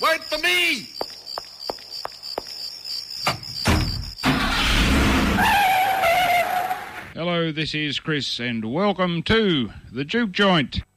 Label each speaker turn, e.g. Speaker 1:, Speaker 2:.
Speaker 1: Wait for me!
Speaker 2: Hello, this is Chris, and welcome to The Juke Joint.